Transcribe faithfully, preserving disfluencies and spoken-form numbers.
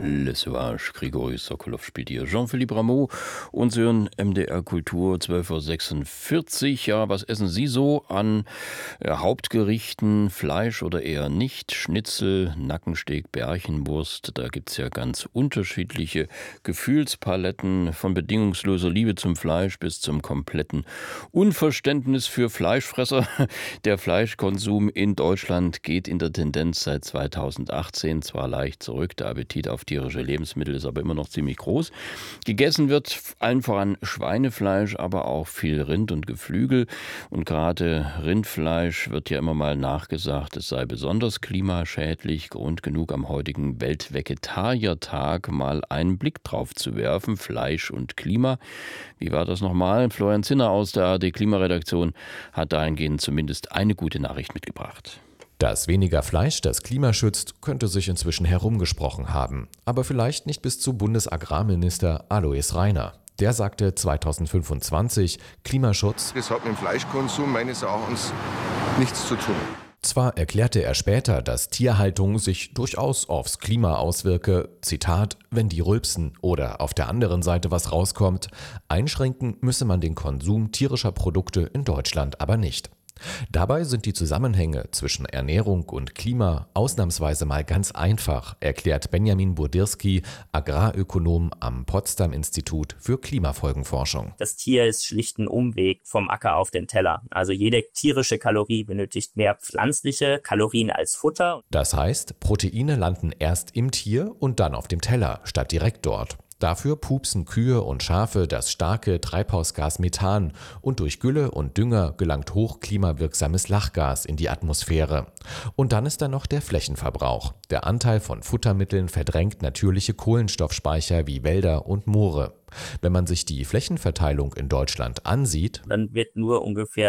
Le Sauvage, Grigori Sokolov spielt hier. Jean-Philippe Rameau und Sie hören M D R Kultur, zwölf Uhr sechsundvierzig. Ja, was essen Sie so an ja, Hauptgerichten? Fleisch oder eher nicht? Schnitzel, Nackensteak, Bärchenwurst. Da gibt es ja ganz unterschiedliche Gefühlspaletten. Von bedingungsloser Liebe zum Fleisch bis zum kompletten Unverständnis für Fleischfresser. Der Fleischkonsum in Deutschland geht in der Tendenz seit zweitausendachtzehn zwar leicht zurück. Der Appetit auf tierische Lebensmittel ist aber immer noch ziemlich groß. Gegessen wird allen voran Schweinefleisch, aber auch viel Rind und Geflügel. Und gerade Rindfleisch wird ja immer mal nachgesagt, es sei besonders klimaschädlich. Grund genug, am heutigen Weltvegetariertag mal einen Blick drauf zu werfen. Fleisch und Klima. Wie war das nochmal? Florian Zinner aus der A R D Klimaredaktion hat dahingehend zumindest eine gute Nachricht mitgebracht. Dass weniger Fleisch das Klima schützt, könnte sich inzwischen herumgesprochen haben. Aber vielleicht nicht bis zu Bundesagrarminister Alois Rainer. Der sagte zweitausendfünfundzwanzig, Klimaschutz. Das hat mit dem Fleischkonsum meines Erachtens nichts zu tun. Zwar erklärte er später, dass Tierhaltung sich durchaus aufs Klima auswirke, Zitat, wenn die rülpsen oder auf der anderen Seite was rauskommt, einschränken müsse man den Konsum tierischer Produkte in Deutschland aber nicht. Dabei sind die Zusammenhänge zwischen Ernährung und Klima ausnahmsweise mal ganz einfach, erklärt Benjamin Burdirski, Agrarökonom am Potsdam-Institut für Klimafolgenforschung. Das Tier ist schlicht ein Umweg vom Acker auf den Teller. Also jede tierische Kalorie benötigt mehr pflanzliche Kalorien als Futter. Das heißt, Proteine landen erst im Tier und dann auf dem Teller, statt direkt dort. Dafür pupsen Kühe und Schafe das starke Treibhausgas Methan und durch Gülle und Dünger gelangt hochklimawirksames Lachgas in die Atmosphäre. Und dann ist da noch der Flächenverbrauch. Der Anteil von Futtermitteln verdrängt natürliche Kohlenstoffspeicher wie Wälder und Moore. Wenn man sich die Flächenverteilung in Deutschland ansieht, dann wird nur ungefähr